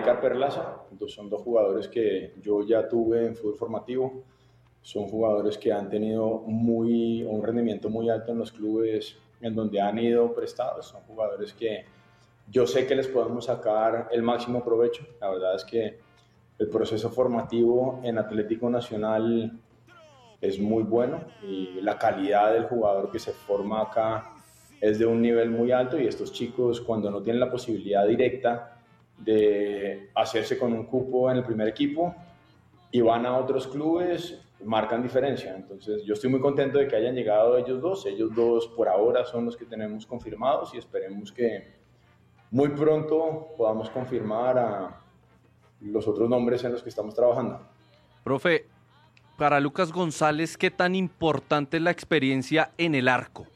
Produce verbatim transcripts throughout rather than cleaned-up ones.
Edgar Perlaza. Son dos jugadores que yo ya tuve en fútbol formativo. Son jugadores que han tenido muy, un rendimiento muy alto en los clubes en donde han ido prestados. Son jugadores que yo sé que les podemos sacar el máximo provecho. La verdad es que el proceso formativo en Atlético Nacional es muy bueno y la calidad del jugador que se forma acá es de un nivel muy alto, y estos chicos, cuando no tienen la posibilidad directa de hacerse con un cupo en el primer equipo y van a otros clubes, marcan diferencia. Entonces yo estoy muy contento de que hayan llegado ellos dos. Ellos dos por ahora son los que tenemos confirmados y esperemos que muy pronto podamos confirmar a los otros nombres en los que estamos trabajando. Profe, para Lucas González, ¿qué tan importante es la experiencia en el arco?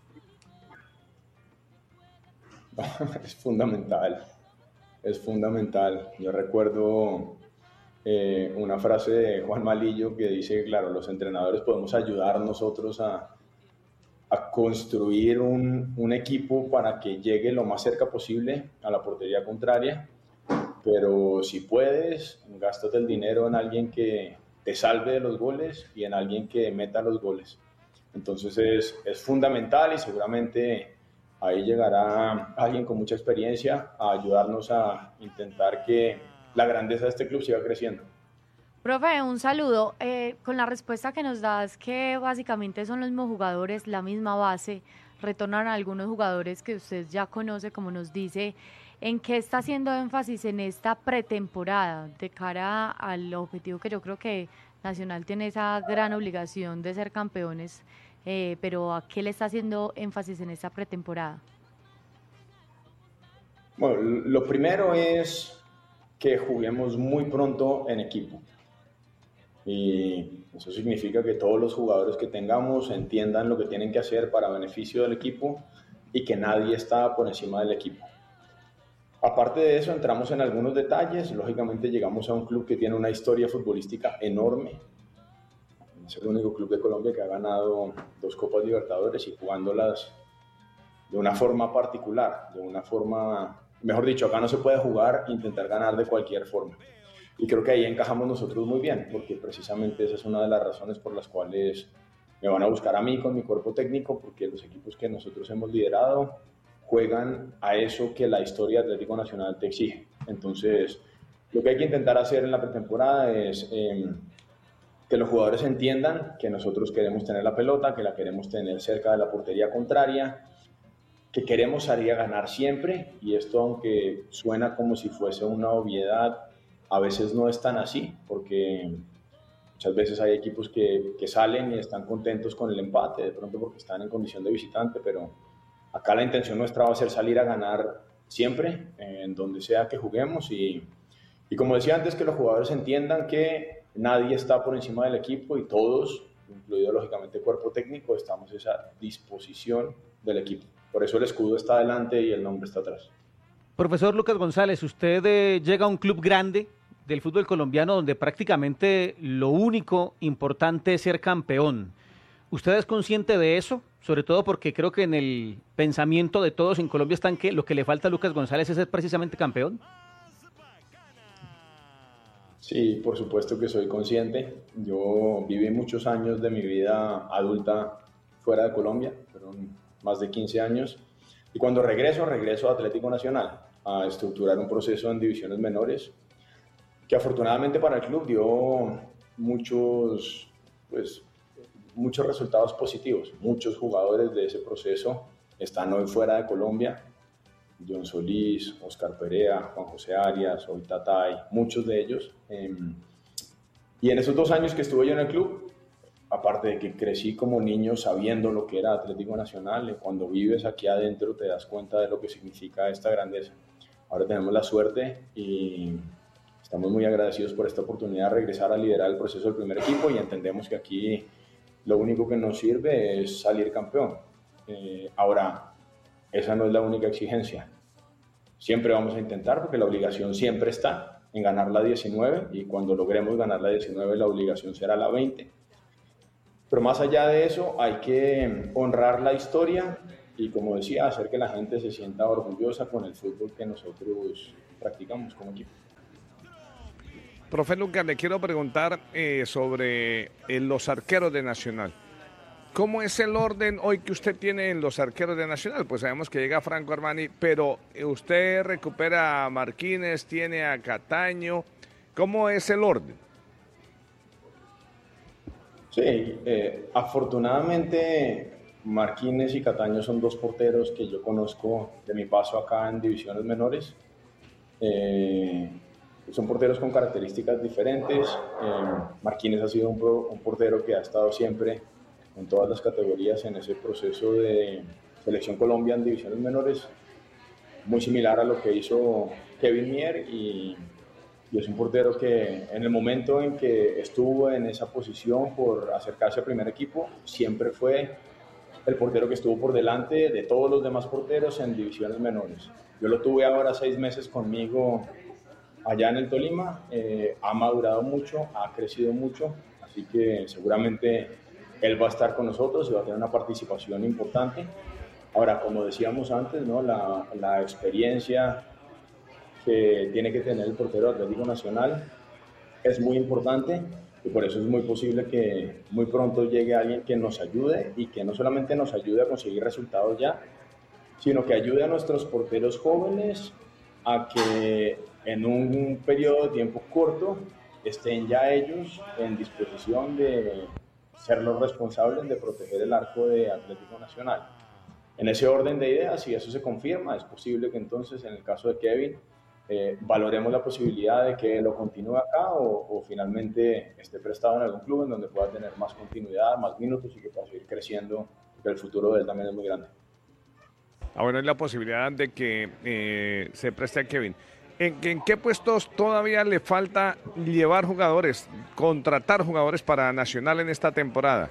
Es fundamental, es fundamental. Yo recuerdo eh, una frase de Juan Malillo que dice, claro, los entrenadores podemos ayudar nosotros a, a construir un, un equipo para que llegue lo más cerca posible a la portería contraria, pero si puedes, gástate el dinero en alguien que te salve de los goles y en alguien que meta los goles. Entonces es, es fundamental, y seguramente ahí llegará alguien con mucha experiencia a ayudarnos a intentar que la grandeza de este club siga creciendo. Profe, un saludo. Eh, con la respuesta que nos das, que básicamente son los mismos jugadores, la misma base, retornan a algunos jugadores que usted ya conoce, como nos dice, ¿en qué está haciendo énfasis en esta pretemporada de cara al objetivo que yo creo que Nacional tiene esa gran obligación de ser campeones? Eh, pero ¿a qué le está haciendo énfasis en esta pretemporada? Bueno, lo primero es que juguemos muy pronto en equipo. Y eso significa que todos los jugadores que tengamos entiendan lo que tienen que hacer para beneficio del equipo y que nadie está por encima del equipo. Aparte de eso, entramos en algunos detalles. Lógicamente llegamos a un club que tiene una historia futbolística enorme. Es el único club de Colombia que ha ganado dos Copas Libertadores y jugándolas de una forma particular, de una forma, mejor dicho, acá no se puede jugar e intentar ganar de cualquier forma. Y creo que ahí encajamos nosotros muy bien, porque precisamente esa es una de las razones por las cuales me van a buscar a mí con mi cuerpo técnico, porque los equipos que nosotros hemos liderado juegan a eso que la historia de Atlético Nacional te exige. Entonces, lo que hay que intentar hacer en la pretemporada es eh, que los jugadores entiendan que nosotros queremos tener la pelota, que la queremos tener cerca de la portería contraria, que queremos salir a ganar siempre, y esto, aunque suena como si fuese una obviedad, a veces no es tan así, porque muchas veces hay equipos que, que salen y están contentos con el empate, de pronto porque están en condición de visitante, pero acá la intención nuestra va a ser salir a ganar siempre, en donde sea que juguemos, y, y como decía antes, que los jugadores entiendan que nadie está por encima del equipo y todos, incluido lógicamente el cuerpo técnico, estamos a esa disposición del equipo. Por eso el escudo está adelante y el nombre está atrás. Profesor Lucas González, usted eh, llega a un club grande del fútbol colombiano donde prácticamente lo único importante es ser campeón. ¿Usted es consciente de eso? Sobre todo porque creo que en el pensamiento de todos en Colombia están que lo que le falta a Lucas González es ser precisamente campeón. Sí, por supuesto que soy consciente. Yo viví muchos años de mi vida adulta fuera de Colombia, fueron más de quince años, y cuando regreso, regreso a Atlético Nacional a estructurar un proceso en divisiones menores, que afortunadamente para el club dio muchos, pues, muchos resultados positivos. Muchos jugadores de ese proceso están hoy fuera de Colombia. John Solís, Oscar Perea, Juan José Arias, hoy Tatay, muchos de ellos. Eh, y en esos dos años que estuve yo en el club, aparte de que crecí como niño sabiendo lo que era Atlético Nacional, cuando vives aquí adentro te das cuenta de lo que significa esta grandeza. Ahora tenemos la suerte y estamos muy agradecidos por esta oportunidad de regresar a liderar el proceso del primer equipo, y entendemos que aquí lo único que nos sirve es salir campeón. Eh, ahora, esa no es la única exigencia. Siempre vamos a intentar, porque la obligación siempre está en ganar la diecinueve, y cuando logremos ganar la diecinueve la obligación será la veinte. Pero más allá de eso hay que honrar la historia y, como decía, hacer que la gente se sienta orgullosa con el fútbol que nosotros practicamos como equipo. Profe Lucas, le quiero preguntar eh, sobre eh, los arqueros de Nacional. ¿Cómo es el orden hoy que usted tiene en los arqueros de Nacional? Pues sabemos que llega Franco Armani, pero usted recupera a Marquines, tiene a Cataño. ¿Cómo es el orden? Sí, eh, afortunadamente Marquines y Cataño son dos porteros que yo conozco de mi paso acá en divisiones menores. Eh, son porteros con características diferentes. Eh, Marquines ha sido un, pro, un portero que ha estado siempre en todas las categorías en ese proceso de Selección Colombia en divisiones menores, muy similar a lo que hizo Kevin Mier, y, y es un portero que en el momento en que estuvo en esa posición por acercarse al primer equipo, siempre fue el portero que estuvo por delante de todos los demás porteros en divisiones menores. Yo lo tuve ahora seis meses conmigo allá en el Tolima, eh, ha madurado mucho, ha crecido mucho, así que seguramente él va a estar con nosotros y va a tener una participación importante. Ahora, como decíamos antes, ¿no? la, la experiencia que tiene que tener el portero Atlético Nacional es muy importante, y por eso es muy posible que muy pronto llegue alguien que nos ayude, y que no solamente nos ayude a conseguir resultados ya, sino que ayude a nuestros porteros jóvenes a que en un periodo de tiempo corto estén ya ellos en disposición de ser los responsables de proteger el arco de Atlético Nacional. En ese orden de ideas, si eso se confirma, es posible que entonces, en el caso de Kevin, eh, valoremos la posibilidad de que lo continúe acá, o, o finalmente esté prestado en algún club en donde pueda tener más continuidad, más minutos, y que pueda seguir creciendo, porque el futuro de él también es muy grande. Ah, bueno, hay la posibilidad de que eh, se preste a Kevin. ¿En, ¿En qué puestos todavía le falta llevar jugadores, contratar jugadores para Nacional en esta temporada?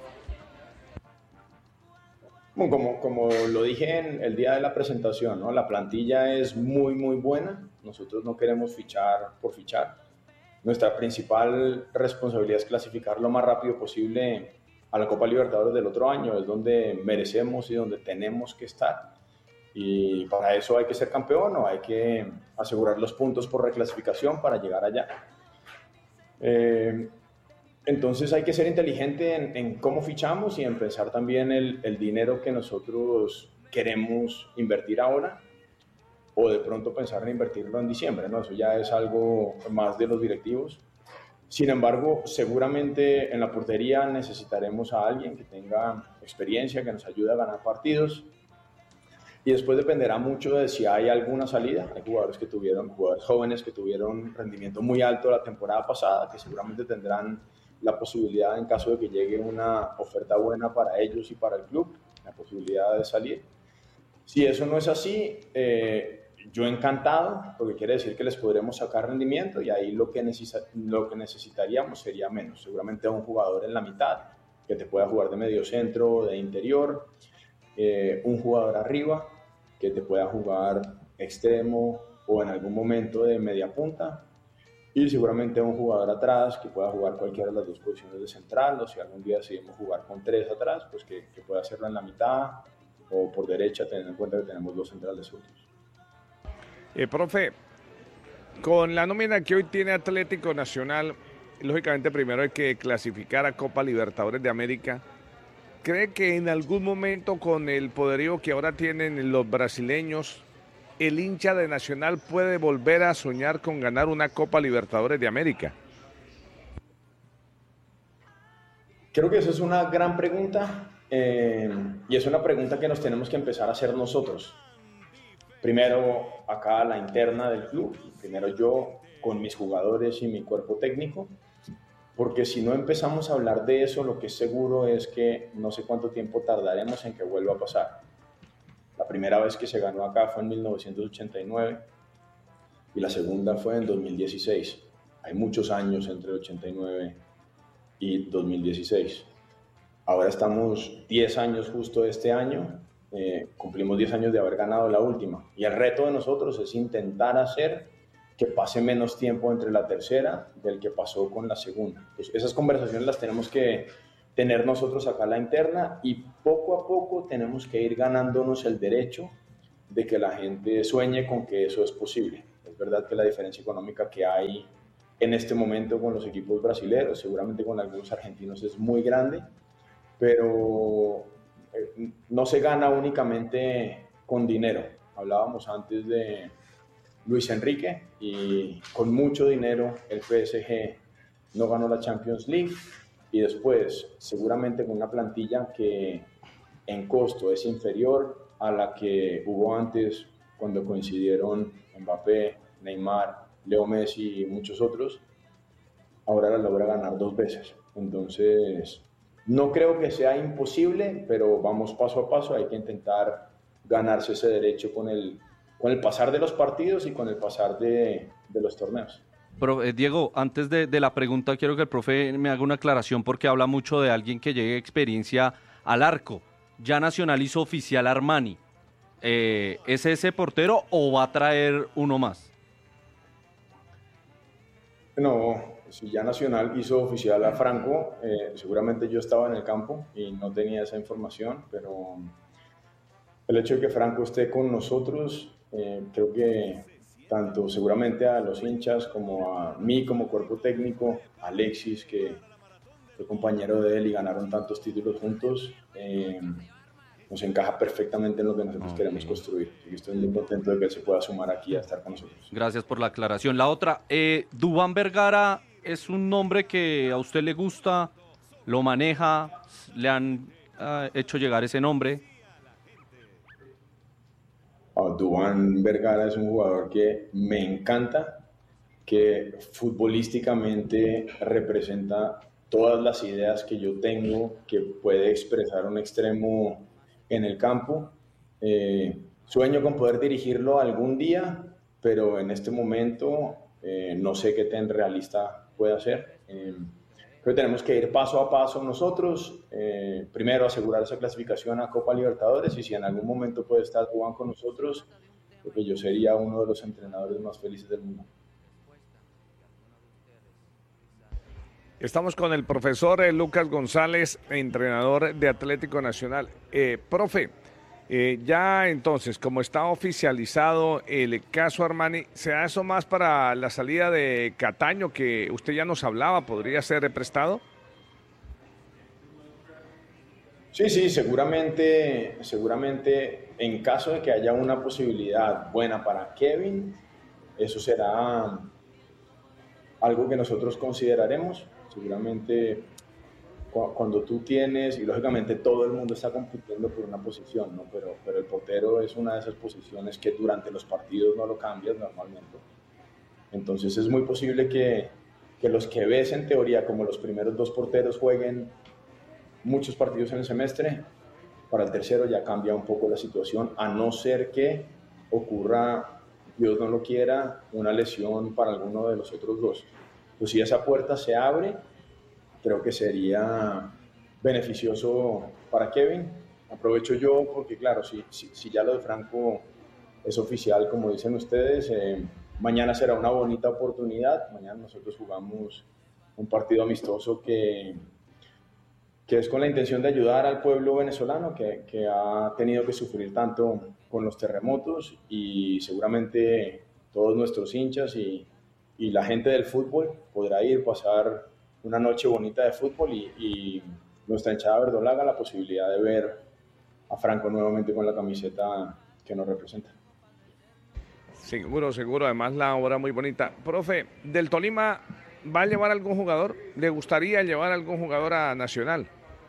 Bueno, como, como lo dije en el día de la presentación, ¿no? La plantilla es muy, muy buena. Nosotros no queremos fichar por fichar. Nuestra principal responsabilidad es clasificar lo más rápido posible a la Copa Libertadores del otro año. Es donde merecemos y donde tenemos que estar. Y para eso hay que ser campeón, o hay que asegurar los puntos por reclasificación para llegar allá. Eh, entonces hay que ser inteligente en, en cómo fichamos, y en pensar también el, el dinero que nosotros queremos invertir ahora, o de pronto pensar en invertirlo en diciembre, ¿no? Eso ya es algo más de los directivos. Sin embargo, seguramente en la portería necesitaremos a alguien que tenga experiencia, que nos ayude a ganar partidos. Y después dependerá mucho de si hay alguna salida. Hay jugadores que tuvieron, jugadores jóvenes que tuvieron rendimiento muy alto la temporada pasada, que seguramente tendrán la posibilidad, en caso de que llegue una oferta buena para ellos y para el club, la posibilidad de salir. Si eso no es así, eh, yo encantado, porque quiere decir que les podremos sacar rendimiento, y ahí lo que, necesita, lo que necesitaríamos sería menos. Seguramente un jugador en la mitad, que te pueda jugar de medio centro, de interior, eh, un jugador arriba, que te pueda jugar extremo o en algún momento de media punta, y seguramente un jugador atrás que pueda jugar cualquiera de las dos posiciones de central, o si algún día decidimos jugar con tres atrás, pues que, que pueda hacerlo en la mitad o por derecha, teniendo en cuenta que tenemos dos centrales zurdos. Eh, profe, con la nómina que hoy tiene Atlético Nacional, lógicamente primero hay que clasificar a Copa Libertadores de América. ¿Cree que en algún momento, con el poderío que ahora tienen los brasileños, el hincha de Nacional puede volver a soñar con ganar una Copa Libertadores de América? Creo que esa es una gran pregunta, eh, y es una pregunta que nos tenemos que empezar a hacer nosotros. Primero, acá la interna del club, primero yo con mis jugadores y mi cuerpo técnico, porque si no empezamos a hablar de eso, lo que es seguro es que no sé cuánto tiempo tardaremos en que vuelva a pasar. La primera vez que se ganó acá fue en mil novecientos ochenta y nueve, y la segunda fue en dos mil dieciséis. Hay muchos años entre el ochenta y nueve y dos mil dieciséis. Ahora estamos diez años justo este año, eh, cumplimos diez años de haber ganado la última, y el reto de nosotros es intentar hacer que pase menos tiempo entre la tercera del que pasó con la segunda. Pues esas conversaciones las tenemos que tener nosotros acá, la interna, y poco a poco tenemos que ir ganándonos el derecho de que la gente sueñe con que eso es posible. Es verdad que la diferencia económica que hay en este momento con los equipos brasileños, seguramente con algunos argentinos es muy grande, pero eh, no se gana únicamente con dinero. Hablábamos antes de Luis Enrique y con mucho dinero el P S G no ganó la Champions League y después seguramente con una plantilla que en costo es inferior a la que hubo antes cuando coincidieron Mbappé, Neymar, Leo Messi y muchos otros, ahora la logra ganar dos veces. Entonces, no creo que sea imposible, pero vamos paso a paso, hay que intentar ganarse ese derecho con el, con el pasar de los partidos y con el pasar de, de los torneos. Pero, eh, Diego, antes de, de la pregunta, quiero que el profe me haga una aclaración porque habla mucho de alguien que llegue experiencia al arco. Ya Nacional hizo oficial Armani. Eh, ¿Es ese portero o va a traer uno más? No, si ya Nacional hizo oficial a Franco, eh, seguramente yo estaba en el campo y no tenía esa información, pero el hecho de que Franco esté con nosotros, eh, creo que tanto seguramente a los hinchas como a mí como cuerpo técnico, a Alexis, que fue compañero de él y ganaron tantos títulos juntos, eh, nos encaja perfectamente en lo que nosotros okay. queremos construir. Y estoy muy contento de que él se pueda sumar aquí a estar con nosotros. Gracias por la aclaración. La otra, eh, Duván Vergara es un nombre que a usted le gusta, lo maneja, le han uh, hecho llegar ese nombre. Oh, Duván Vergara es un jugador que me encanta, que futbolísticamente representa todas las ideas que yo tengo, que puede expresar un extremo en el campo. Eh, sueño con poder dirigirlo algún día, pero en este momento eh, no sé qué tan realista puede hacer. Eh, creo que tenemos que ir paso a paso nosotros. Eh, primero asegurar esa clasificación a Copa Libertadores y si en algún momento puede estar Juan con nosotros, creo que yo sería uno de los entrenadores más felices del mundo. Estamos con el profesor eh, Lucas González, entrenador de Atlético Nacional. Eh, profe, eh, ya entonces, como está oficializado el caso Armani, ¿será eso más para la salida de Cataño, que usted ya nos hablaba, podría ser prestado? Sí, sí, seguramente, seguramente en caso de que haya una posibilidad buena para Kevin, eso será algo que nosotros consideraremos. Seguramente cuando tú tienes, y lógicamente todo el mundo está compitiendo por una posición, ¿no? pero, pero el portero es una de esas posiciones que durante los partidos no lo cambias normalmente. Entonces es muy posible que, que los que ves en teoría como los primeros dos porteros jueguen muchos partidos en el semestre, para el tercero ya cambia un poco la situación, a no ser que ocurra, Dios no lo quiera, una lesión para alguno de los otros dos. Pues si esa puerta se abre, creo que sería beneficioso para Kevin. Aprovecho yo porque, claro, si, si, si ya lo de Franco es oficial, como dicen ustedes, eh, mañana será una bonita oportunidad. Mañana nosotros jugamos un partido amistoso que, que es con la intención de ayudar al pueblo venezolano que, que ha tenido que sufrir tanto con los terremotos, y seguramente todos nuestros hinchas y y la gente del fútbol podrá ir, pasar una noche bonita de fútbol y, y nuestra hinchada verdolaga la posibilidad de ver a Franco nuevamente con la camiseta que nos representa. Seguro, seguro, además la obra muy bonita. Profe, ¿del Tolima va a llevar algún jugador? ¿Le gustaría llevar algún jugador a Nacional?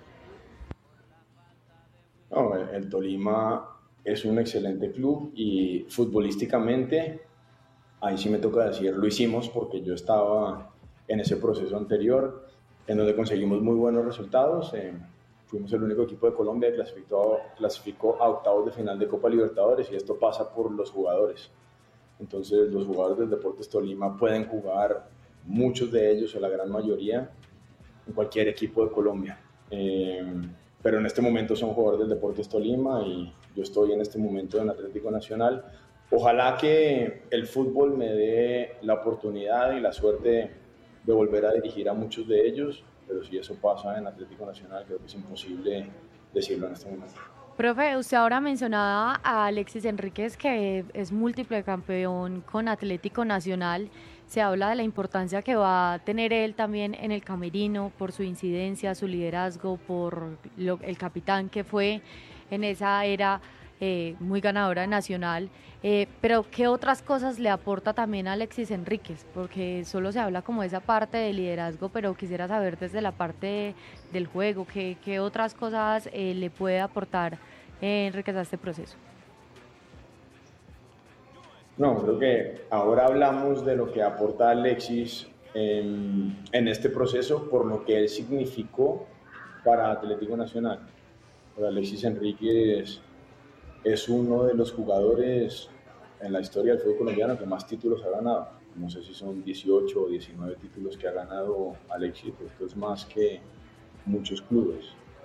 No, el, el Tolima es un excelente club y futbolísticamente, ahí sí me toca decir, lo hicimos porque yo estaba en ese proceso anterior, en donde conseguimos muy buenos resultados. Eh, fuimos el único equipo de Colombia que clasificó, clasificó a octavos de final de Copa Libertadores, y esto pasa por los jugadores. Entonces los jugadores del Deportes Tolima pueden jugar, muchos de ellos o la gran mayoría, en cualquier equipo de Colombia. Eh, pero en este momento son jugadores del Deportes Tolima y yo estoy en este momento en Atlético Nacional. Ojalá que el fútbol me dé la oportunidad y la suerte de volver a dirigir a muchos de ellos, pero si eso pasa en Atlético Nacional, creo que es imposible decirlo en este momento. Profe, usted ahora mencionaba a Alexis Enríquez, que es múltiple campeón con Atlético Nacional, se habla de la importancia que va a tener él también en el camerino por su incidencia, su liderazgo, por lo, el capitán que fue en esa era eh, muy ganadora de Nacional, eh, pero ¿qué otras cosas le aporta también a Alexis Enríquez? Porque solo se habla como de esa parte de liderazgo, pero quisiera saber desde la parte del juego, ¿qué, qué otras cosas eh, le puede aportar eh, Enríquez a este proceso? No, creo que ahora hablamos de lo que aporta Alexis en, en este proceso por lo que él significó para Atlético Nacional. Para Alexis Enríquez es uno de los jugadores en la historia del fútbol colombiano que más títulos ha ganado. No sé si son dieciocho o diecinueve títulos que ha ganado Alexis, pero esto es más que muchos clubes.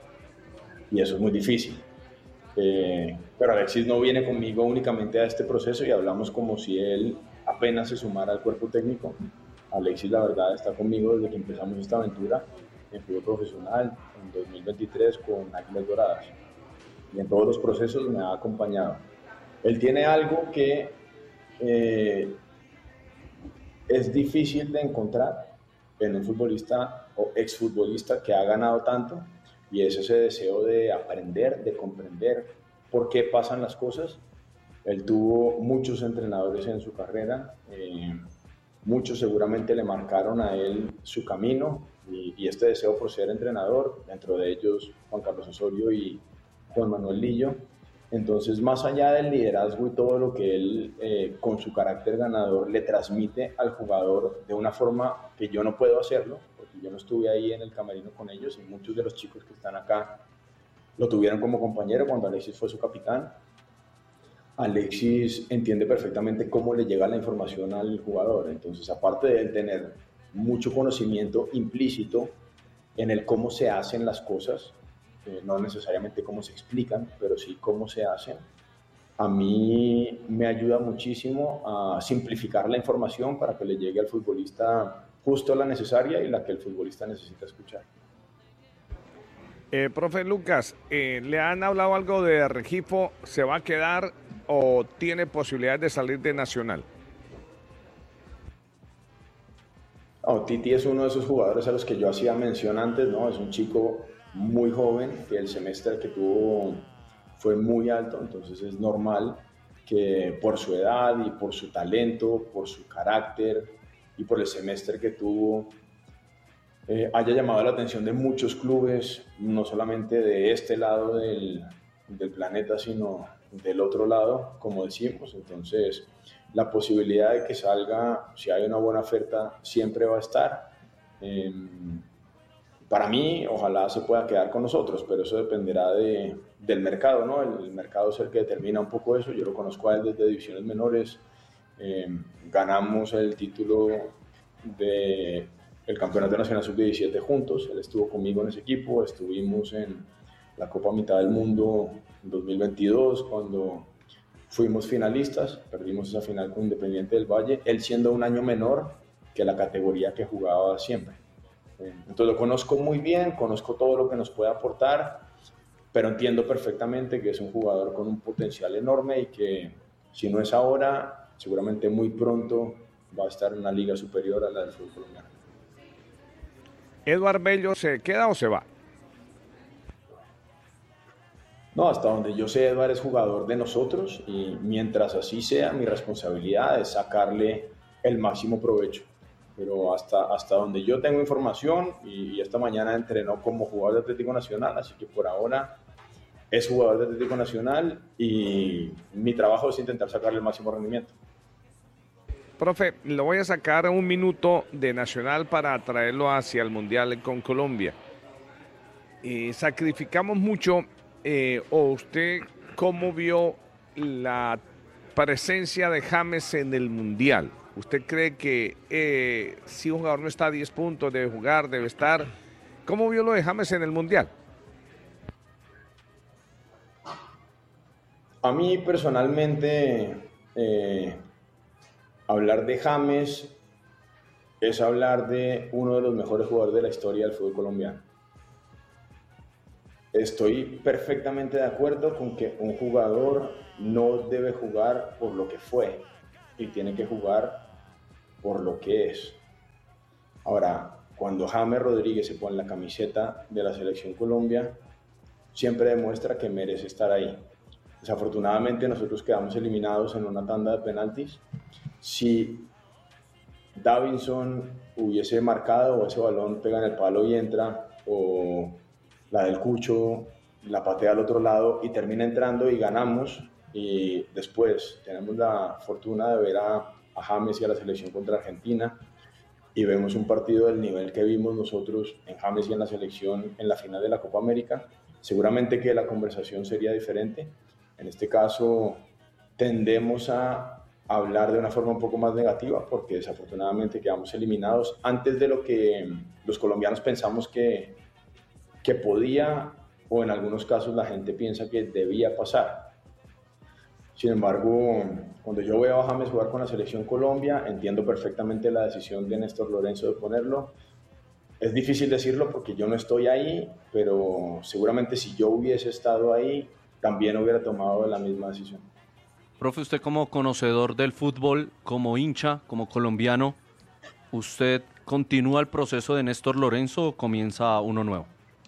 Y eso es muy difícil. Eh, pero Alexis no viene conmigo únicamente a este proceso y hablamos como si él apenas se sumara al cuerpo técnico. Alexis, la verdad, está conmigo desde que empezamos esta aventura en fútbol profesional en dos mil veintitrés con Águilas Doradas. Y en todos los procesos me ha acompañado. Él tiene algo que eh, es difícil de encontrar en un futbolista o exfutbolista que ha ganado tanto, y es ese deseo de aprender, de comprender por qué pasan las cosas. Él tuvo muchos entrenadores en su carrera, eh, muchos seguramente le marcaron a él su camino y, y este deseo por ser entrenador, dentro de ellos Juan Carlos Osorio y Juan Manuel Lillo. Entonces, más allá del liderazgo y todo lo que él, eh, con su carácter ganador, le transmite al jugador de una forma que yo no puedo hacerlo, porque yo no estuve ahí en el camerino con ellos y muchos de los chicos que están acá lo tuvieron como compañero cuando Alexis fue su capitán. Alexis entiende perfectamente cómo le llega la información al jugador. Entonces, aparte de él tener mucho conocimiento implícito en el cómo se hacen las cosas, Eh, no necesariamente cómo se explican, pero sí cómo se hacen, a mí me ayuda muchísimo a simplificar la información para que le llegue al futbolista justo la necesaria y la que el futbolista necesita escuchar. Eh, profe Lucas, eh, ¿le han hablado algo de Rengifo? ¿Se va a quedar o tiene posibilidad de salir de Nacional? Oh, Titi es uno de esos jugadores a los que yo hacía mención antes, ¿no? Es un chico muy joven, que el semestre que tuvo fue muy alto, entonces es normal que por su edad y por su talento, por su carácter y por el semestre que tuvo, eh, haya llamado la atención de muchos clubes, no solamente de este lado del, del planeta, sino del otro lado, como decimos. Entonces, la posibilidad de que salga, si hay una buena oferta, siempre va a estar. Eh, Para mí, ojalá se pueda quedar con nosotros, pero eso dependerá de, del mercado, ¿no? El, el mercado es el que determina un poco eso. Yo lo conozco a él desde divisiones menores. Eh, ganamos el título del Campeonato Nacional sub diecisiete juntos. Él estuvo conmigo en ese equipo. Estuvimos en la Copa Mitad del Mundo en dos mil veintidós, cuando fuimos finalistas. Perdimos esa final con Independiente del Valle, él siendo un año menor que la categoría que jugaba siempre. Entonces lo conozco muy bien, conozco todo lo que nos puede aportar, pero entiendo perfectamente que es un jugador con un potencial enorme y que si no es ahora, seguramente muy pronto va a estar en una liga superior a la del fútbol colombiano. ¿Eduard Bello se queda o se va? No, hasta donde yo sé, Eduard es jugador de nosotros y mientras así sea, mi responsabilidad es sacarle el máximo provecho. Pero hasta, hasta donde yo tengo información, y, y esta mañana entrenó como jugador de Atlético Nacional, así que por ahora es jugador de Atlético Nacional y mi trabajo es intentar sacarle el máximo rendimiento. Profe, lo voy a sacar un minuto de Nacional para traerlo hacia el Mundial con Colombia. Eh, sacrificamos mucho, eh, o usted, ¿cómo vio la presencia de James en el Mundial? ¿Usted cree que eh, si un jugador no está a diez puntos, debe jugar, debe estar? ¿Cómo vio lo de James en el Mundial? A mí personalmente, eh, hablar de James es hablar de uno de los mejores jugadores de la historia del fútbol colombiano. Estoy perfectamente de acuerdo con que un jugador no debe jugar por lo que fue y tiene que jugar por lo que es. Ahora, cuando James Rodríguez se pone la camiseta de la Selección Colombia, siempre demuestra que merece estar ahí. Desafortunadamente nosotros quedamos eliminados en una tanda de penaltis. Si Davinson hubiese marcado o ese balón pega en el palo y entra, o la del Cucho la patea al otro lado y termina entrando y ganamos, y después tenemos la fortuna de ver a, a James y a la selección contra Argentina y vemos un partido del nivel que vimos nosotros en James y en la selección en la final de la Copa América, seguramente que la conversación sería diferente. En este caso tendemos a hablar de una forma un poco más negativa porque desafortunadamente quedamos eliminados antes de lo que los colombianos pensamos que, que podía, o en algunos casos la gente piensa que debía pasar. Sin embargo, cuando yo veo a James jugar con la Selección Colombia, entiendo perfectamente la decisión de Néstor Lorenzo de ponerlo. Es difícil decirlo porque yo no estoy ahí, pero seguramente si yo hubiese estado ahí, también hubiera tomado la misma decisión. Profe, usted como conocedor del fútbol, como hincha, como colombiano, ¿usted continúa el proceso de Néstor Lorenzo o comienza uno nuevo?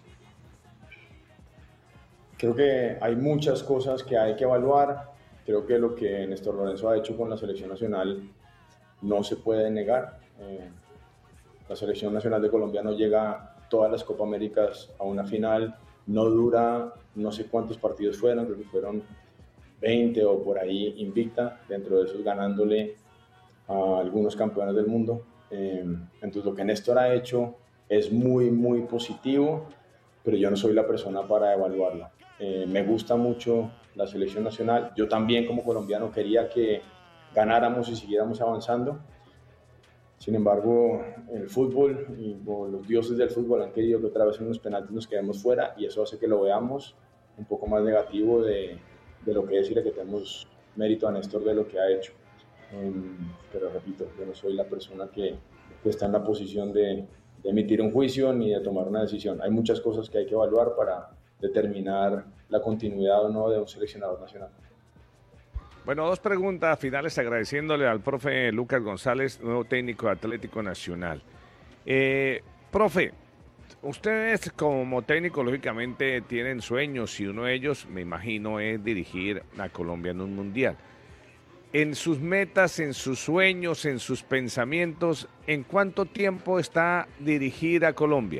Creo que hay muchas cosas que hay que evaluar. Creo que lo que Néstor Lorenzo ha hecho con la Selección Nacional no se puede negar. Eh, la Selección Nacional de Colombia no llega todas las Copa Américas a una final, no dura, no sé cuántos partidos fueron, creo que fueron veinte o por ahí invicta, dentro de esos ganándole a algunos campeones del mundo. Eh, entonces lo que Néstor ha hecho es muy, muy positivo, pero yo no soy la persona para evaluarlo. Eh, me gusta mucho la selección nacional. Yo también como colombiano quería que ganáramos y siguiéramos avanzando. Sin embargo, el fútbol y los dioses del fútbol han querido que otra vez en unos penaltis nos quedemos fuera y eso hace que lo veamos un poco más negativo de, de lo que es y le que tenemos mérito a Néstor de lo que ha hecho. Eh, pero repito, yo no soy la persona que, que está en la posición de, de emitir un juicio ni de tomar una decisión. Hay muchas cosas que hay que evaluar para determinar la continuidad o no de un seleccionador nacional. Bueno, dos preguntas finales agradeciéndole al profe Lucas González, nuevo técnico de Atlético Nacional. Eh, profe, ustedes como técnico lógicamente tienen sueños y uno de ellos, me imagino, es dirigir a Colombia en un mundial. En sus metas, en sus sueños, en sus pensamientos, ¿en cuánto tiempo está dirigir a Colombia?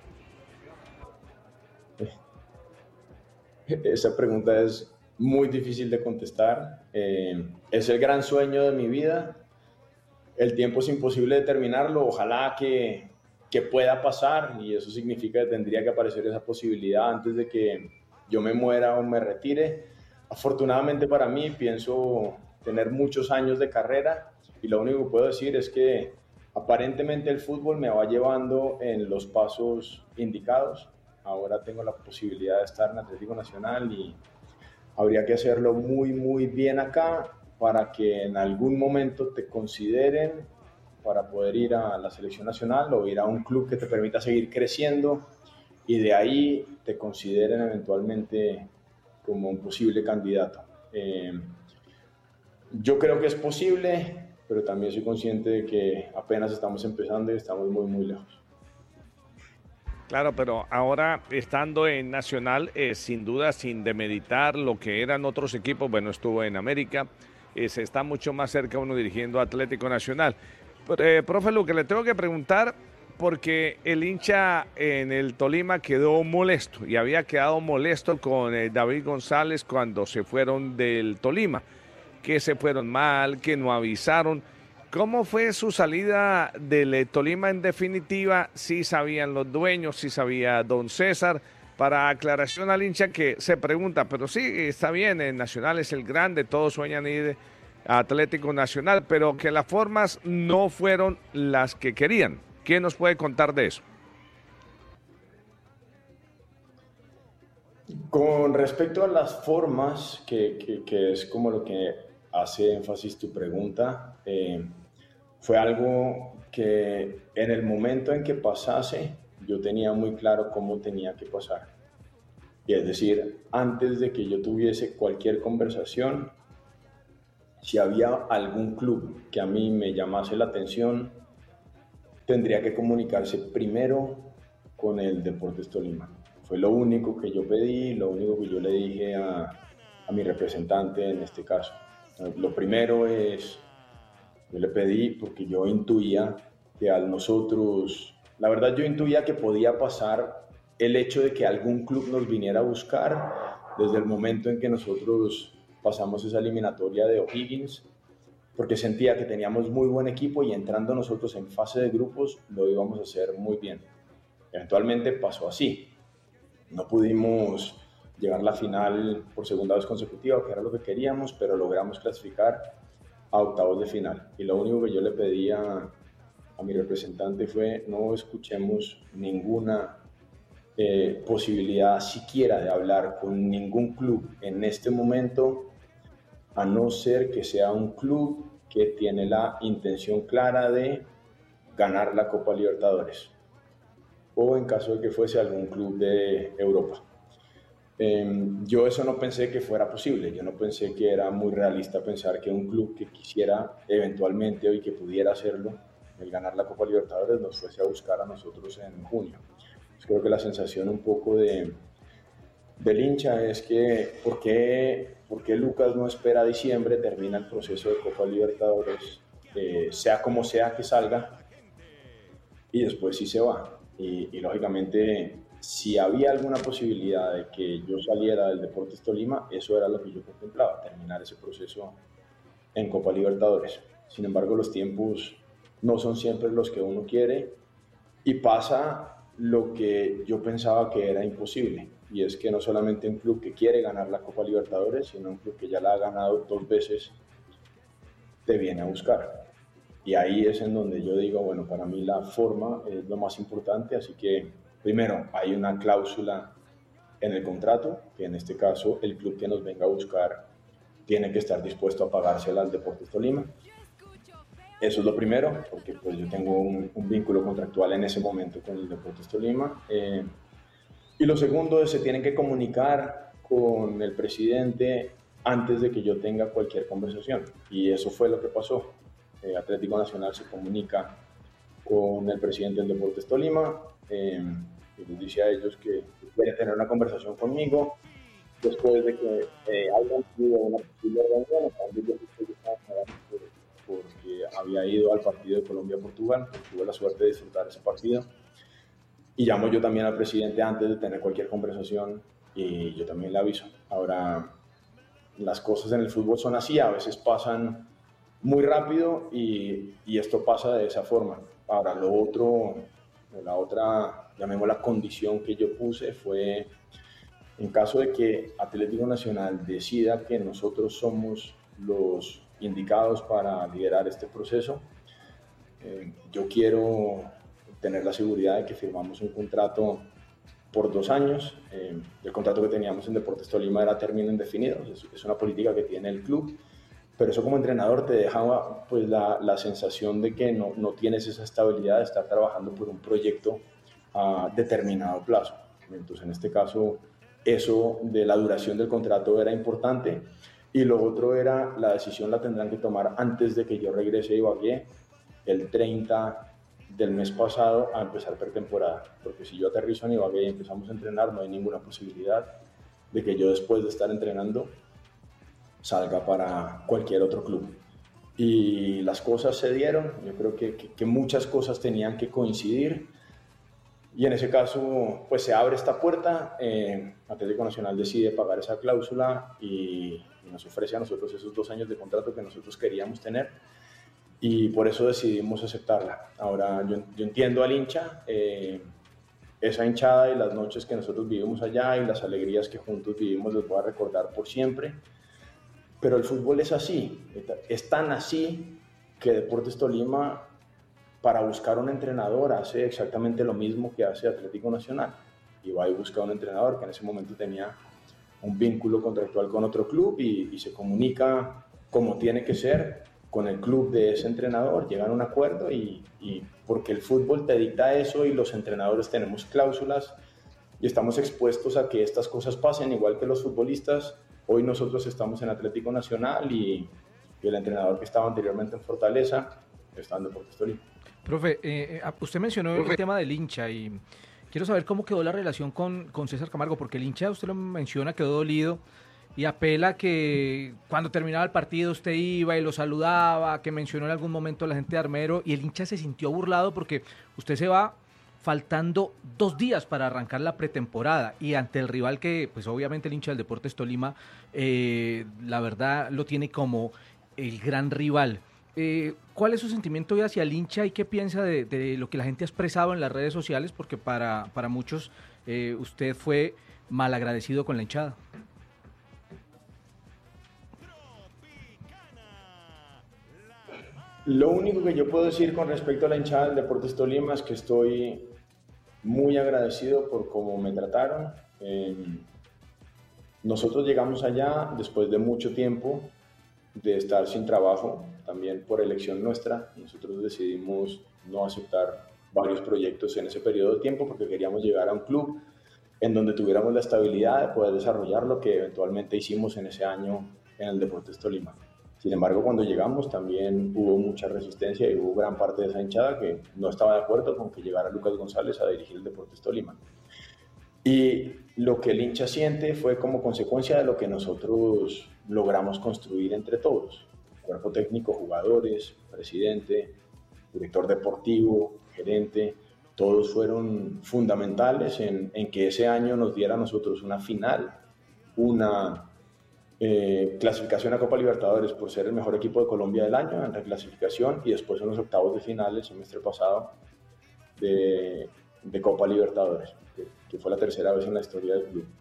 Esa pregunta es muy difícil de contestar. Eh, es el gran sueño de mi vida. El tiempo es imposible determinarlo. Ojalá que, que pueda pasar y eso significa que tendría que aparecer esa posibilidad antes de que yo me muera o me retire. Afortunadamente para mí pienso tener muchos años de carrera y lo único que puedo decir es que aparentemente el fútbol me va llevando en los pasos indicados. Ahora tengo la posibilidad de estar en Atlético Nacional y habría que hacerlo muy, muy bien acá para que en algún momento te consideren para poder ir a la selección nacional o ir a un club que te permita seguir creciendo y de ahí te consideren eventualmente como un posible candidato. Eh, yo creo que es posible, pero también soy consciente de que apenas estamos empezando y estamos muy, muy lejos. Claro, pero ahora estando en Nacional, eh, sin duda, sin demeritar lo que eran otros equipos, bueno, estuvo en América, eh, se está mucho más cerca uno dirigiendo a Atlético Nacional. Pero, eh, profe Luque, le tengo que preguntar porque el hincha en el Tolima quedó molesto y había quedado molesto con eh, David González cuando se fueron del Tolima, que se fueron mal, que no avisaron. ¿Cómo fue su salida del Tolima en definitiva? Sí sabían los dueños, sí sabía don César. Para aclaración al hincha que se pregunta, pero sí, está bien, el Nacional es el grande, todos sueñan ir a Atlético Nacional, pero que las formas no fueron las que querían. ¿Qué nos puede contar de eso? Con respecto a las formas, que, que, que es como lo que hace énfasis tu pregunta, eh, fue algo que en el momento en que pasase, yo tenía muy claro cómo tenía que pasar. Y es decir, antes de que yo tuviese cualquier conversación, si había algún club que a mí me llamase la atención, tendría que comunicarse primero con el Deportes Tolima. Fue lo único que yo pedí, lo único que yo le dije a, a mi representante en este caso. Lo primero es, yo le pedí porque yo intuía que al nosotros, la verdad yo intuía que podía pasar el hecho de que algún club nos viniera a buscar desde el momento en que nosotros pasamos esa eliminatoria de O'Higgins, porque sentía que teníamos muy buen equipo y entrando nosotros en fase de grupos lo íbamos a hacer muy bien. Eventualmente pasó así. No pudimos llegar a la final por segunda vez consecutiva, que era lo que queríamos, pero logramos clasificar a octavos de final. Y lo único que yo le pedía a mi representante fue no escuchemos ninguna eh, posibilidad siquiera de hablar con ningún club en este momento, a no ser que sea un club que tiene la intención clara de ganar la Copa Libertadores, o en caso de que fuese algún club de Europa. Eh, yo eso no pensé que fuera posible, yo no pensé que era muy realista pensar que un club que quisiera eventualmente o que pudiera hacerlo, el ganar la Copa Libertadores, nos fuese a buscar a nosotros en junio. Pues creo que la sensación un poco de, del hincha es que ¿por qué, por qué Lucas no espera a diciembre, termina el proceso de Copa Libertadores, eh, sea como sea que salga, y después sí se va? Y, y lógicamente, si había alguna posibilidad de que yo saliera del Deportes Tolima, eso era lo que yo contemplaba, terminar ese proceso en Copa Libertadores. Sin embargo, los tiempos no son siempre los que uno quiere y pasa lo que yo pensaba que era imposible, y es que no solamente un club que quiere ganar la Copa Libertadores, sino un club que ya la ha ganado dos veces, te viene a buscar. Y ahí es en donde yo digo, bueno, para mí la forma es lo más importante, así que primero hay una cláusula en el contrato, que en este caso el club que nos venga a buscar tiene que estar dispuesto a pagársela al Deportes Tolima. Eso es lo primero, porque pues yo tengo un, un vínculo contractual en ese momento con el Deportes Tolima. Eh, y lo segundo es que se tienen que comunicar con el presidente antes de que yo tenga cualquier conversación. Y eso fue lo que pasó. Eh, Atlético Nacional se comunica con el presidente del Deportes Tolima eh, y les dice a ellos que quiere tener una conversación conmigo después de que eh, hayan tenido una posible reunión. Porque había ido al partido de Colombia-Portugal, tuve la suerte de disfrutar ese partido, y llamo yo también al presidente antes de tener cualquier conversación y yo también le aviso. Ahora, las cosas en el fútbol son así, a veces pasan muy rápido y, y esto pasa de esa forma. Ahora, lo otro, la otra, llamémosla condición que yo puse fue, en caso de que Atlético Nacional decida que nosotros somos los indicados para liderar este proceso, eh, yo quiero tener la seguridad de que firmamos un contrato por dos años. Eh, el contrato que teníamos en Deportes Tolima era término indefinido, es, es una política que tiene el club, pero eso como entrenador te deja pues, la, la sensación de que no, no tienes esa estabilidad de estar trabajando por un proyecto a determinado plazo. Entonces, en este caso, eso de la duración del contrato era importante. Y lo otro era, la decisión la tendrán que tomar antes de que yo regrese a Ibagué, el treinta del mes pasado, a empezar pretemporada. Porque si yo aterrizo en Ibagué y empezamos a entrenar, no hay ninguna posibilidad de que yo después de estar entrenando salga para cualquier otro club. Y las cosas se dieron, yo creo que, que, que muchas cosas tenían que coincidir. Y en ese caso, pues se abre esta puerta, eh, Atlético Nacional decide pagar esa cláusula y, y nos ofrece a nosotros esos dos años de contrato que nosotros queríamos tener, y por eso decidimos aceptarla. Ahora, yo, yo entiendo al hincha, eh, esa hinchada y las noches que nosotros vivimos allá y las alegrías que juntos vivimos los voy a recordar por siempre, pero el fútbol es así, es tan así que Deportes Tolima, para buscar un entrenador, hace exactamente lo mismo que hace Atlético Nacional. Y va y busca un entrenador que en ese momento tenía un vínculo contractual con otro club y, y se comunica como tiene que ser con el club de ese entrenador, llegan a un acuerdo y, y porque el fútbol te dicta eso y los entrenadores tenemos cláusulas y estamos expuestos a que estas cosas pasen, igual que los futbolistas. Hoy nosotros estamos en Atlético Nacional y y el entrenador que estaba anteriormente en Fortaleza está en Deportes Tolima. Profe, eh, usted mencionó Profe. el tema del hincha y quiero saber cómo quedó la relación con, con César Camargo, porque el hincha, usted lo menciona, quedó dolido y apela que cuando terminaba el partido usted iba y lo saludaba, que mencionó en algún momento a la gente de Armero, y el hincha se sintió burlado porque usted se va faltando dos días para arrancar la pretemporada y ante el rival que, pues obviamente el hincha del Deportes Tolima, eh, la verdad lo tiene como el gran rival. Eh, ¿Cuál es su sentimiento hoy hacia el hincha y qué piensa de, de lo que la gente ha expresado en las redes sociales? Porque para, para muchos eh, usted fue malagradecido con la hinchada. Lo único que yo puedo decir con respecto a la hinchada del Deportes Tolima es que estoy muy agradecido por cómo me trataron. Eh, nosotros llegamos allá después de mucho tiempo de estar sin trabajo, también por elección nuestra. Nosotros decidimos no aceptar varios proyectos en ese periodo de tiempo porque queríamos llegar a un club en donde tuviéramos la estabilidad de poder desarrollar lo que eventualmente hicimos en ese año en el Deportes Tolima. Sin embargo, cuando llegamos también hubo mucha resistencia y hubo gran parte de esa hinchada que no estaba de acuerdo con que llegara Lucas González a dirigir el Deportes Tolima. Y lo que el hincha siente fue como consecuencia de lo que nosotros logramos construir entre todos. Cuerpo técnico, jugadores, presidente, director deportivo, gerente, todos fueron fundamentales en, en que ese año nos diera a nosotros una final, una eh, clasificación a Copa Libertadores por ser el mejor equipo de Colombia del año en reclasificación y después en los octavos de final el semestre pasado de, de Copa Libertadores, que, que fue la tercera vez en la historia del club.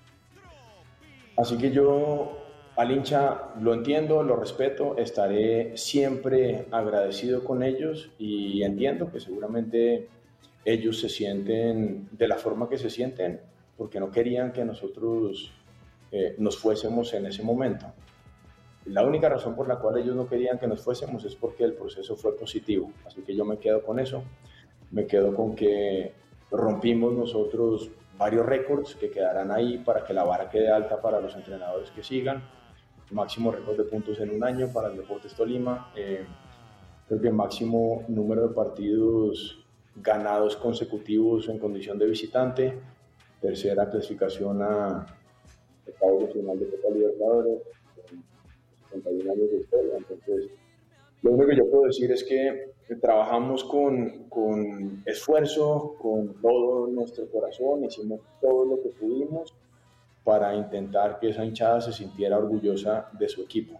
Así que yo al hincha lo entiendo, lo respeto, estaré siempre agradecido con ellos y entiendo que seguramente ellos se sienten de la forma que se sienten porque no querían que nosotros eh, nos fuésemos en ese momento. La única razón por la cual ellos no querían que nos fuésemos es porque el proceso fue positivo, así que yo me quedo con eso, me quedo con que rompimos nosotros varios récords que quedarán ahí para que la vara quede alta para los entrenadores que sigan, máximo récord de puntos en un año para el Deportes Tolima, eh, creo que máximo número de partidos ganados consecutivos en condición de visitante, tercera clasificación a octavos de final de Copa Libertadores, sesenta y un años de historia. Entonces, lo único que yo puedo decir es que trabajamos con, con esfuerzo, con todo nuestro corazón, hicimos todo lo que pudimos para intentar que esa hinchada se sintiera orgullosa de su equipo,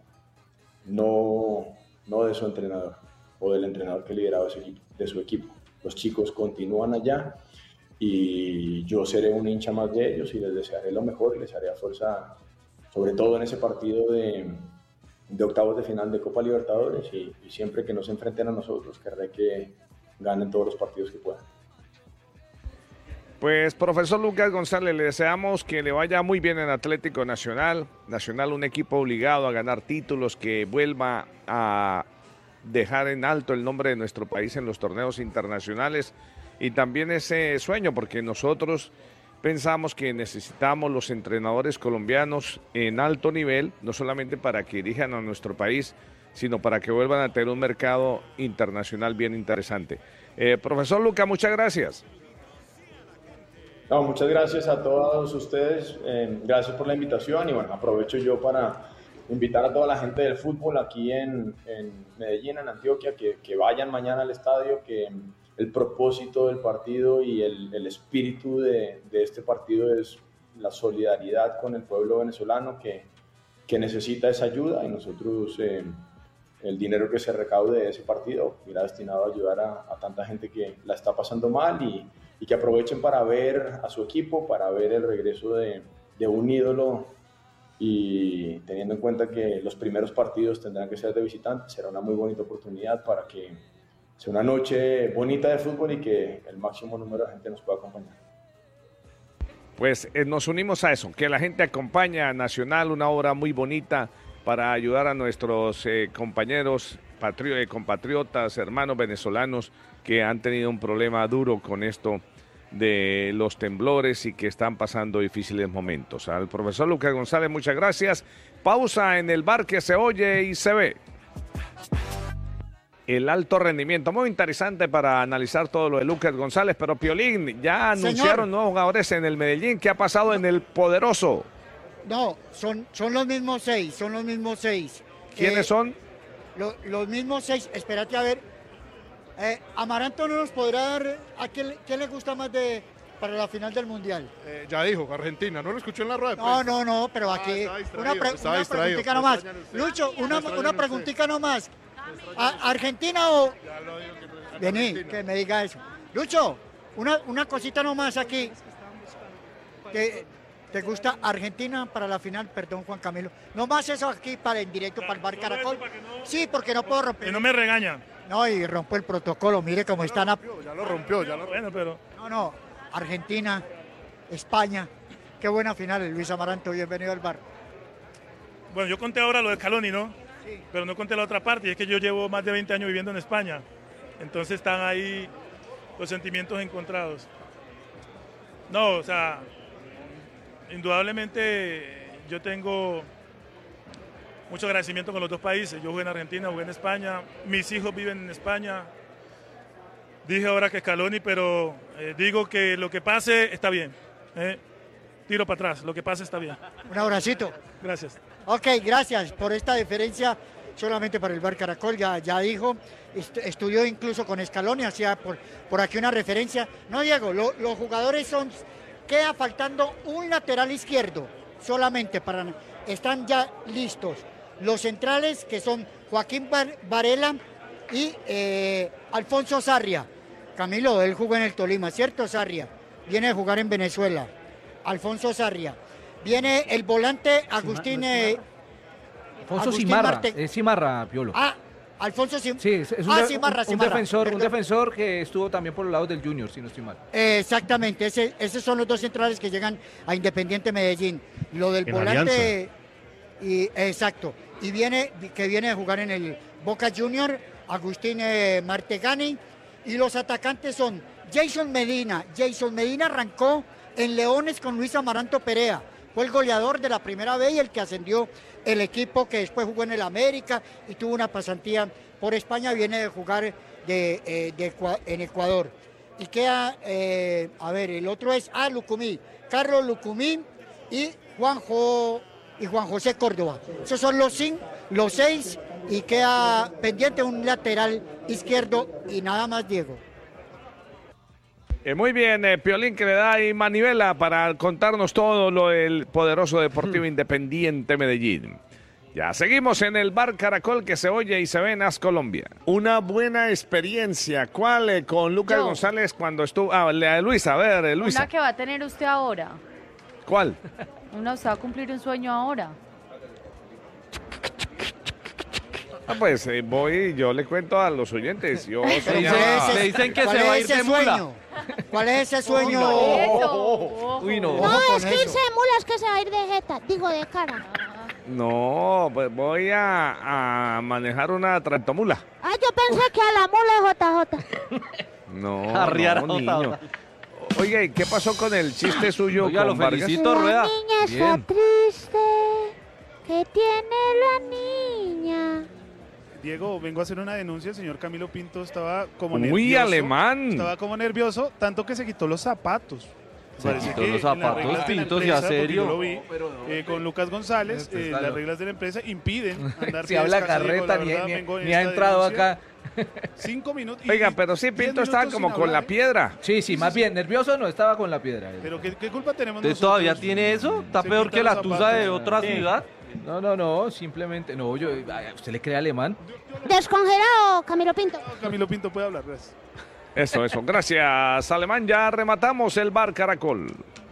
no, no de su entrenador o del entrenador que lideraba ese equipo, de su equipo. Los chicos continúan allá y yo seré un hincha más de ellos y les desearé lo mejor y les haré fuerza, sobre todo en ese partido de, de octavos de final de Copa Libertadores y, y siempre que nos enfrenten a nosotros querré que ganen todos los partidos que puedan. Pues, profesor Lucas González, le deseamos que le vaya muy bien en Atlético Nacional. Nacional, un equipo obligado a ganar títulos, que vuelva a dejar en alto el nombre de nuestro país en los torneos internacionales y también ese sueño, porque nosotros pensamos que necesitamos los entrenadores colombianos en alto nivel, no solamente para que dirijan a nuestro país, sino para que vuelvan a tener un mercado internacional bien interesante. Eh, profesor Lucas, muchas gracias. No, muchas gracias a todos ustedes, eh, gracias por la invitación y bueno, aprovecho yo para invitar a toda la gente del fútbol aquí en, en Medellín, en Antioquia, que, que vayan mañana al estadio, que el propósito del partido y el, el espíritu de, de este partido es la solidaridad con el pueblo venezolano que, que necesita esa ayuda y nosotros eh, el dinero que se recaude de ese partido irá destinado a ayudar a, a tanta gente que la está pasando mal y, y que aprovechen para ver a su equipo, para ver el regreso de, de un ídolo y teniendo en cuenta que los primeros partidos tendrán que ser de visitantes, será una muy bonita oportunidad para que sea una noche bonita de fútbol y que el máximo número de gente nos pueda acompañar. Pues eh, nos unimos a eso, que la gente acompañe a Nacional, una obra muy bonita para ayudar a nuestros eh, compañeros, patri- eh, compatriotas, hermanos venezolanos que han tenido un problema duro con esto de los temblores y que están pasando difíciles momentos. Al profesor Lucas González, muchas gracias. Pausa en el bar que se oye y se ve. el alto rendimiento. Muy interesante para analizar todo lo de Lucas González, pero Piolín, ya anunciaron Señor. nuevos jugadores en el Medellín. ¿Qué ha pasado en el Poderoso? No, son, son los mismos seis, son los mismos seis. ¿Quiénes eh, son? Lo, los mismos seis, espérate a ver. Eh, Amaranto no nos podrá dar, ¿a quién, quién le gusta más de para la final del Mundial? Eh, ya dijo, Argentina, ¿no lo escuchó en la rueda? No, no, no, pero aquí ah, una, pre, una preguntita nomás. Lucho, una, una preguntita nomás. ¿A, ¿Argentina o...? Vení, que me diga eso. Lucho, una, una cosita nomás aquí. ¿Te, ¿Te gusta Argentina para la final? Perdón, Juan Camilo. Nomás eso aquí para en directo para el Bar Caracol. Sí, porque no puedo romper. Que no me regañan. No, y rompo el protocolo, mire cómo están. A... Ya lo rompió, ya lo Bueno, pero... No, no, Argentina, España. Qué buena final, Luis Amaranto, bienvenido al bar. Bueno, yo conté ahora lo de Scaloni, ¿no? Sí. Pero no conté la otra parte, y es que yo llevo más de veinte años viviendo en España. Entonces están ahí los sentimientos encontrados. No, o sea, indudablemente yo tengo mucho agradecimiento con los dos países. Yo jugué en Argentina, jugué en España, mis hijos viven en España. Dije ahora que Scaloni, pero eh, digo que lo que pase está bien. ¿eh? Tiro para atrás, lo que pase está bien. Un abracito. Gracias. Ok, gracias por esta deferencia solamente para el Bar Caracol. Ya, ya dijo, est estudió incluso con Scaloni, hacía por, por aquí una referencia. No, Diego, lo, los jugadores son... Queda faltando un lateral izquierdo solamente para... Están ya listos. Los centrales que son Joaquín Bar Varela y eh, Alfonso Sarria. Camilo, él jugó en el Tolima, ¿cierto, Sarria? Viene a jugar en Venezuela. Alfonso Sarria. Viene el volante Agustín... Eh, Alfonso Agustín Cimarra, Marte... es Cimarra, Piolo. Ah, Alfonso Sim... sí, es un, ah, Cimarra, un, Cimarra. Un defensor, un defensor que estuvo también por los lados del Junior, si no estoy mal. Eh, exactamente, ese, esos son los dos centrales que llegan a Independiente Medellín. Lo del en volante... Y, exacto. Y viene, que viene a jugar en el Boca Junior, Agustín eh, Martegani. Y los atacantes son Jason Medina. Jason Medina arrancó en Leones con Luis Amaranto Perea. Fue el goleador de la primera vez y el que ascendió el equipo, que después jugó en el América y tuvo una pasantía por España. Viene de jugar de, eh, de, en Ecuador. Y queda, eh, a ver, el otro es ah, Lucumí, Carlos Lucumí y Juanjo y Juan José Córdoba. Esos son los, cinco, los seis y queda pendiente un lateral izquierdo y nada más, Diego. Eh, muy bien, eh, Piolín, que le da ahí manivela para contarnos todo lo del Poderoso Deportivo Independiente Medellín. Ya seguimos en el Bar Caracol, que se oye y se ve en As Colombia. Una buena experiencia. ¿Cuál? Eh, con Lucas Yo. González cuando estuvo... Ah, Luisa, a ver, eh, Luisa. Una que va a tener usted ahora. ¿Cuál? Una, usted va a cumplir un sueño ahora. Ah, pues eh, voy, yo le cuento a los oyentes. Yo soy a... Le dicen que se va a ir de mula. ¿Cuál es ese sueño? Oh, no. Uy, no. No, es que irse de mula es que se va a ir de jeta, digo de cara. No, pues voy a, a manejar una tractomula. Ah, yo pensé que a la mula J J. No, Arriar no, niño. Oye, ¿qué pasó con el chiste suyo? Oiga, con lo felicito, Vargas? Rueda. La niña está Bien. triste. ¿Qué tiene la niña? Diego, vengo a hacer una denuncia. El señor Camilo Pinto estaba como Muy nervioso. Muy alemán. Estaba como nervioso, tanto que se quitó los zapatos. Se Parece quitó que los zapatos, Pinto, ya serio. Yo lo vi no, pero no, eh, con Lucas González. Eh, las reglas de la empresa impiden andar si habla carreta, ni, ni, ni ha entrado denuncia. Acá. Cinco minutos. Oiga, pero sí, Pinto estaba como con la piedra. Sí, sí, más bien, nervioso no, estaba con la piedra. Pero ¿qué, qué culpa tenemos nosotros? ¿Todavía tiene eso? ¿Está peor que la tusa de otra sí. ciudad? No, no, no, simplemente, no, yo, ¿usted le cree alemán? Descongelado, Camilo Pinto. No, Camilo Pinto puede hablar, gracias. Eso, eso, gracias, alemán. Ya rematamos el Bar Caracol.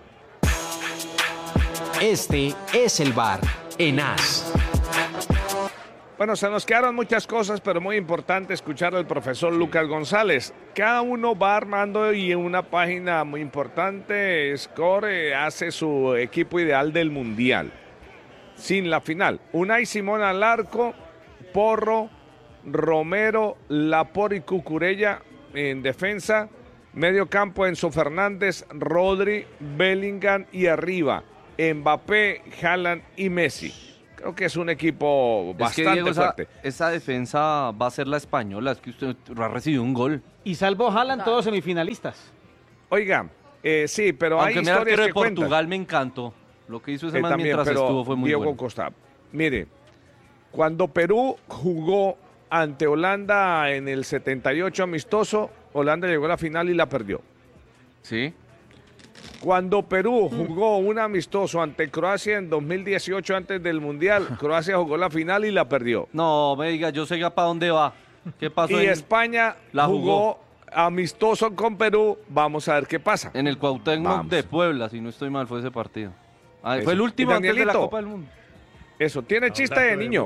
Este es el Bar en As. Bueno, se nos quedaron muchas cosas, pero muy importante escuchar al profesor Lucas González. Cada uno va armando y en una página muy importante, Score hace su equipo ideal del Mundial. Sin la final, Unai Simón al arco, Porro, Romero, Laporte y Cucurella en defensa, medio campo Enzo Fernández, Rodri, Bellingham y arriba Mbappé, Haaland y Messi. Creo que es un equipo bastante es que, Diego, fuerte. Esa, esa defensa va a ser la española, es que usted ha recibido un gol. Y salvo Haaland, todos semifinalistas. Oiga, eh, sí, pero Aunque hay mira, historias que que de Portugal cuentan. me encantó. Lo que hizo ese Eh, man también, mientras pero estuvo fue muy Diego bueno. Costa, mire, cuando Perú jugó ante Holanda en el setenta y ocho amistoso, Holanda llegó a la final y la perdió. Sí. Cuando Perú jugó un amistoso ante Croacia en dos mil dieciocho antes del Mundial, Croacia jugó la final y la perdió. No, me diga, yo sé ya para dónde va. ¿Qué pasó? Y en... España la jugó, jugó amistoso con Perú. Vamos a ver qué pasa. En el Cuauhtémoc Vamos. de Puebla, si no estoy mal, fue ese partido. Ah, Eso. fue el último Y antes de la Danielito, Copa del Mundo. Eso, tiene chiste de niño.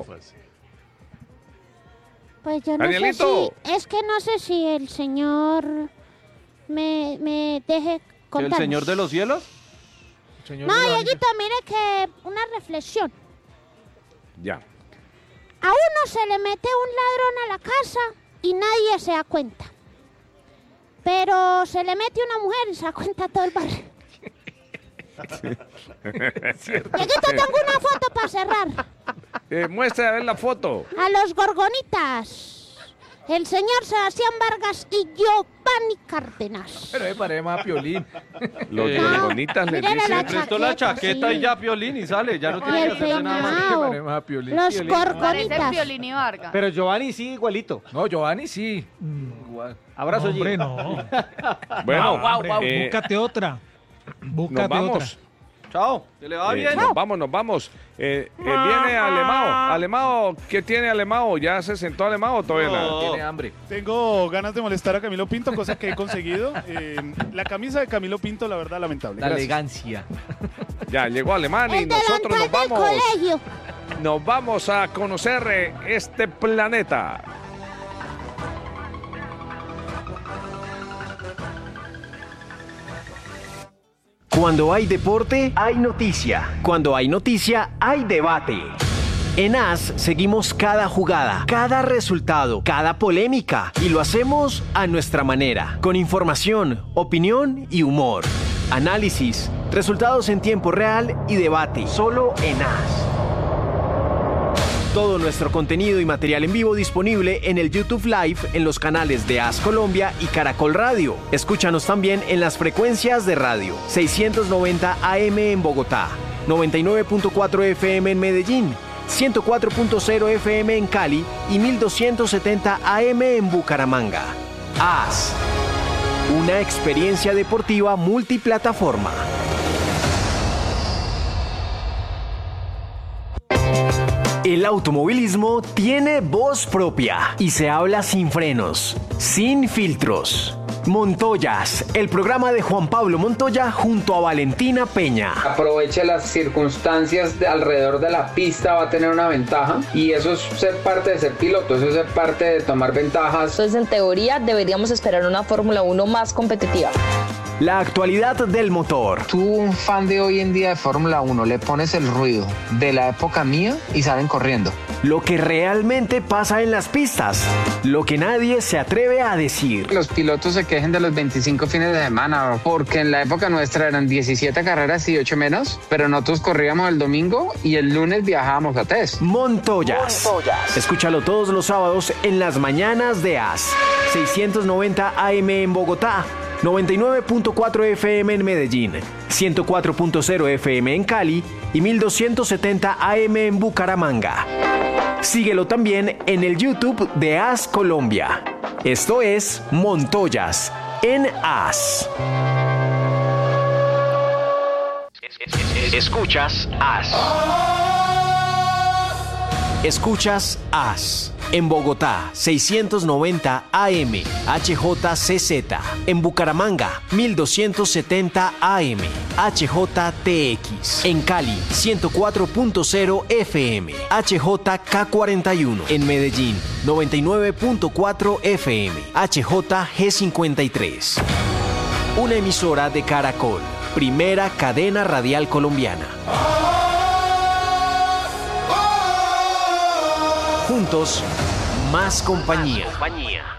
Pues yo no Danielito. sé si, es que no sé si el señor me, me deje contar. ¿El señor de los cielos? No, Dieguito, mire que una reflexión. Ya. A uno se le mete un ladrón a la casa y nadie se da cuenta. Pero se le mete una mujer y se da cuenta todo el barrio. Dieguito, tengo una foto para cerrar. Eh, muestra a ver la foto. A los gorgonitas. El señor Sebastián Vargas y Giovanni Cárdenas. Pero me parece más Piolín. Los Eh, gorgonitas les mírale dicen. la Le prestó la chaqueta, chaqueta sí. y ya Piolín y sale. Ya no Y tiene el que hacerse nada más. peinado. Me parece más Piolín. Los Piolín. Parece gorgonitas. Piolín y Vargas. Pero Giovanni sí, igualito. No, Giovanni sí. Abrazo, Hombre, Gio. no. Bueno, No, hombre, eh, búscate otra. Búscate nos vamos. otra. Chao, que le va Eh, bien. nos vamos, nos vamos. Eh, eh, viene Alemao. Alemao, ¿qué tiene Alemao? ¿Ya se sentó Alemao o todavía No. nada? Tiene hambre. Tengo ganas de molestar a Camilo Pinto, cosa que he conseguido. Eh, la camisa de Camilo Pinto, la verdad, lamentable. La Gracias. elegancia. Ya llegó Alemán y El nosotros nos delantal del vamos. colegio. Nos vamos a conocer eh, este planeta. Cuando hay deporte, hay noticia. Cuando hay noticia, hay debate. En A S seguimos cada jugada, cada resultado, cada polémica y lo hacemos a nuestra manera, con información, opinión y humor. Análisis, resultados en tiempo real y debate, solo en A S. Todo nuestro contenido y material en vivo disponible en el YouTube Live en los canales de A S Colombia y Caracol Radio. Escúchanos también en las frecuencias de radio seiscientos noventa A M en Bogotá, noventa y nueve punto cuatro F M en Medellín, ciento cuatro punto cero F M en Cali y mil doscientos setenta A M en Bucaramanga. A S, una experiencia deportiva multiplataforma. El automovilismo tiene voz propia y se habla sin frenos, sin filtros. Montoyas, el programa de Juan Pablo Montoya junto a Valentina Peña. Aproveche las circunstancias de alrededor de la pista, va a tener una ventaja y eso es ser parte de ser piloto, eso es ser parte de tomar ventajas. Entonces, en teoría, deberíamos esperar una Fórmula uno más competitiva. La actualidad del motor. Tú, un fan de hoy en día de Fórmula uno, le pones el ruido de la época mía y salen corriendo. Lo que realmente pasa en las pistas, lo que nadie se atreve a decir. Los pilotos se quejen de los veinticinco fines de semana, porque en la época nuestra eran diecisiete carreras y ocho menos, pero nosotros corríamos el domingo y el lunes viajábamos a test. Montoyas. Montoyas. Escúchalo todos los sábados en las mañanas de A S. seiscientos noventa A M en Bogotá, noventa y nueve punto cuatro F M en Medellín, ciento cuatro punto cero F M en Cali y mil doscientos setenta A M en Bucaramanga. Síguelo también en el YouTube de A S Colombia. Esto es Montoyas en A S. Escuchas A S. Escuchas A S. En Bogotá, seiscientos noventa A M, H J C Z. En Bucaramanga, mil doscientos setenta A M, H J T X. En Cali, ciento cuatro punto cero F M, H J K cuarenta y uno. En Medellín, noventa y nueve punto cuatro F M, H J G cincuenta y tres. Una emisora de Caracol, primera cadena radial colombiana. Juntos, más compañía. Más compañía.